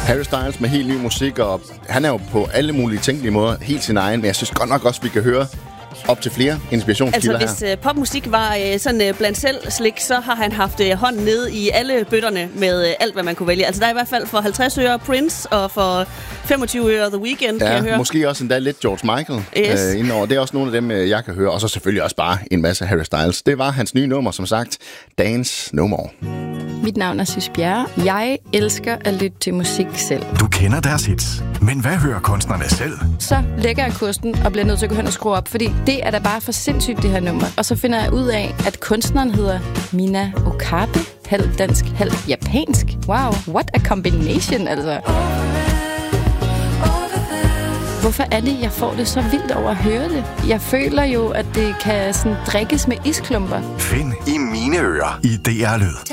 Harry Styles med helt ny musik, og han er jo på alle mulige tænkelige måder helt sin egen, men jeg synes godt nok også, vi kan høre op til flere inspirationskilder her. Altså, hvis popmusik var sådan blandt selv slik, så har han haft hånden nede i alle bøtterne med alt, hvad man kunne vælge. Altså, der er i hvert fald for 50 øre Prince, og for 25 øre The Weeknd, kan jeg høre. Måske også endda lidt George Michael indover. Det er også nogle af dem, jeg kan høre. Og så selvfølgelig også bare en masse Harry Styles. Det var hans nye nummer, som sagt. Dance No More. Mit navn er Sys Bjerre. Jeg elsker at lytte til musik selv. Du kender deres hits, men hvad hører kunstnerne selv? Så lægger jeg kursen og bliver nødt til at gå hen og skrue op, fordi det er da bare for sindssygt, det her nummer. Og så finder jeg ud af, at kunstneren hedder Mina Okabe. Halv dansk, halv japansk. Wow, what a combination, altså. Hvorfor er det, jeg får det så vildt over at høre det? Jeg føler jo, at det kan sådan drikkes med isklumper. Find i mine ører i DR Lyd.